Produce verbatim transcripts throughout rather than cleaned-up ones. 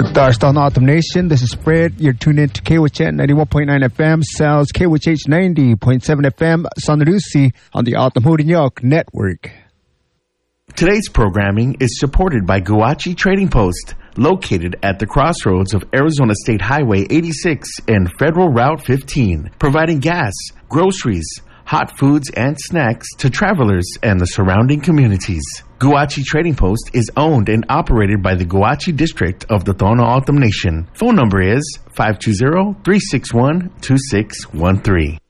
Darstan Autumn Nation, this is Fred. You're tuned in to K W H N ninety-one point nine F M, Sal's K W H H ninety point seven F M, San Lucie on the Autumn Hood New York Network. Today's programming is supported by Guachi Trading Post, located at the crossroads of Arizona State Highway eighty-six and Federal Route fifteen, providing gas, groceries, hot foods, and snacks to travelers and the surrounding communities. Guachi Trading Post is owned and operated by the Guachi District of the Tohono O'odham Nation. Phone number is five two zero, three six one, two six one three.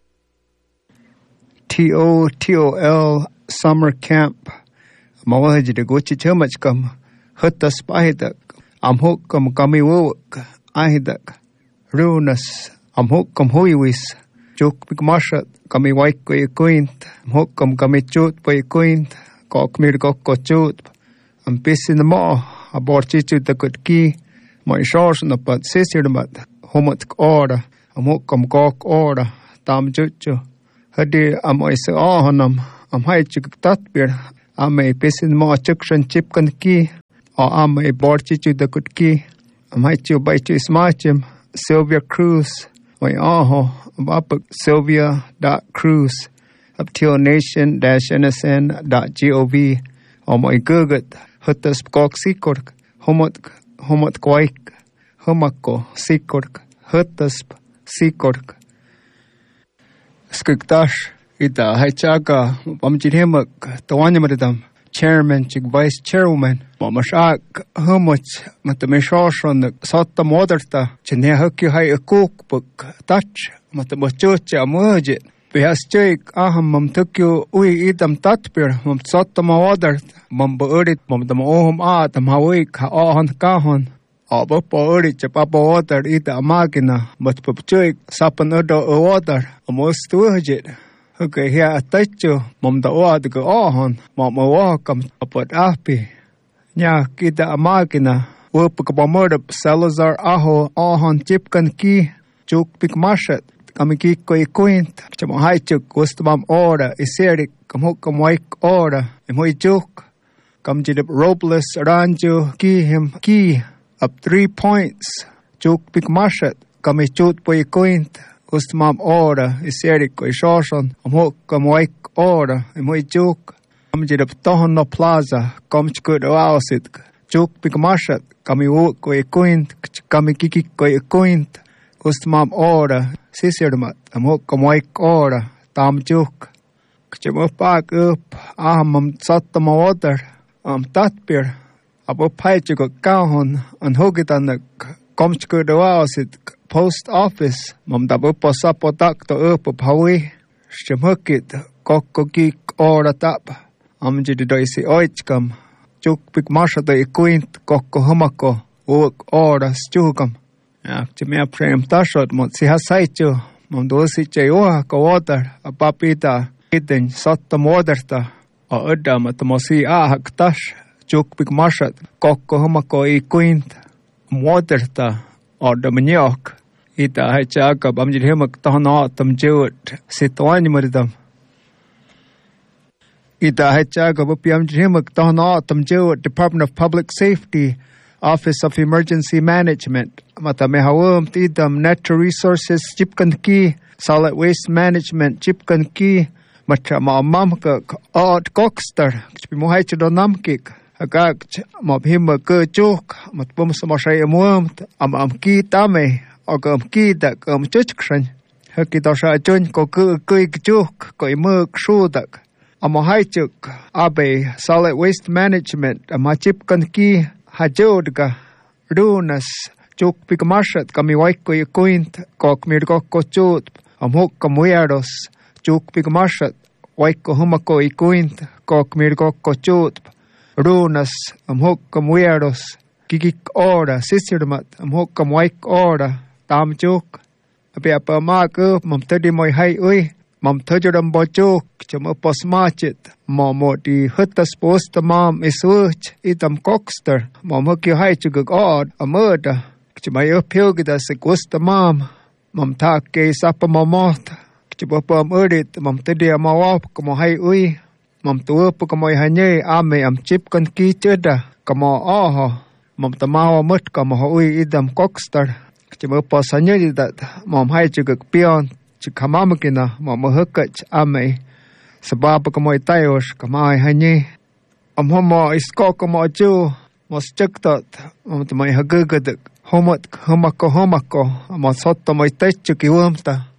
T O T O L Summer Camp. Mawaji de Guachi Chumachkam. Hutas Pahidak. Amhokam Kamiwok. Ahidak. Runas. Amhokam Huiwis. Juk Mikmashat. Kami Waik Koy Quint. Amhokam Kamichut Boy Quint. Kok mir kok kochut am piss in the mo abor chichu the good key my shores on the but sister the but homot order am hokom kok order tam chuchu hadi am is ahonam am hai chuk tat bir am a piss in the mo chukran chip kan key or am a bor chichu the good key am hai chu by chu smachim Sylvia Cruz my aho up Sylvia dot Cruz up till nation dash n s n dot gov or my Google hutas kok sikork homot homot kwaik homako sikork hutas sikork skuktash ita haichaka pamjirhemak tawanyamaridam chairman chig vice chairwoman mamashak homoch matameshashon satta moderta chne hakki hai akuk buk touch matamochocha amujit Behastik aham mam tukyo ui idam tatpir mam sotta mawadar mam beurit mam dam ohum a dam hawik ha ahon kahon abo beurit chapa wadar ida amagina mat pupchuik sapan odo wadar amos tuhjit okay here atacho mam da wad go ahon mam wakam apot api nya kita amagina wup kabamod Salazar aho ahon chipkan ki chuk pikmashat kami kiko ikuint chamo haichuk gustamam ora iserik kamhuk kamwaik ora imoi juk kam jidip Robles Aranjo ki him ki up three points juk pikmashat kami chut po ikuint gustamam ora iserik ko ishashon kamhuk kamwaik ora imoi juk kam jidip Tohono Plaza kam chkut oaosit juk pikmashat kami wuk ko ikuint kami kiki ko ikuint gustamam ora Sisirmat, amok kamoik ora, tam juk. Kchamupak up, aham sattama water, am tatpir, abo paichuk kahon, and hogitan the komchkudawasit post office, mam dabu posapotak to up of Hawi, shemukit, kokokik ora tap, am jididoisi oichkam, juk pik marsha de quint, kokko humako, uk ora stugam. Chimea prem tashot mot si hasaichu mom dosi chewa ko water a papita iten satta moderta a odda mat mosi a haktash chuk pik mashat kokko humako I quint moderta or the manyok ita hachaka bamjil hemak tahna tam jewt sitwani maridam ita hachaka bupiam hemak tahna tam jewt Department of Public Safety Office of Emergency Management, Matamehawum Tidam Natural Resources, Chipkanki, Solid Waste Management, Chipkanki, Matamamka, Odd Cockster, Chimuhaichadonamkik, Agak, Mabhima Gurjuk, Matbumsamashay Amum, Am Amki Tame, Ogamki, Dak, Um Chuchkran, Hakidosha Jun, Koku, Kuik Juk, Koimuk, Shudak, Amahaichuk, Abe, Solid Waste Management, Amachipkanki, Hajodga, Runas, Juk Pikamashat, Kami Waiko Yakuint, Kok Mirgoko Chut, Amhok Kamueros, Juk Pikamashat, Waiko Humako Ikuint, Kok Mirgoko Chut, Runas, Amhok Kamueros, Kikik Ora, Sisirmat, Amhok Kamwaik Ora, Tam Juk, Apiapa Mark up, Mam Teddy Moy Hai Ui, Mam Tedram Bojuk, Chamo Posmachet, Mamoti Hutas Post Mam is Wurch, Itam Cockster, Mamuki Haichug God, a murder, Chimay Pilgida Sequesta Mam, Mam Take Sapa Mamot, Chibopam Urdit, Mam Tedia Mawap, Kamo Hai Ui, Mam Tuupu Kamoy Hanye, Ame, Am Chipkan Ki Cheda, Kamo Oho, mom ta mau mut ka mo ui idam kokstar chi mo pa sanya di dat mom hai chi gak pion chi khamam kina mom hukach amei sabab ka mo itayos ka mai hani am homo isko ka mo chu mos chaktat mom ta mai hagagat homot homako homako mo sot ta mo itach ki wamta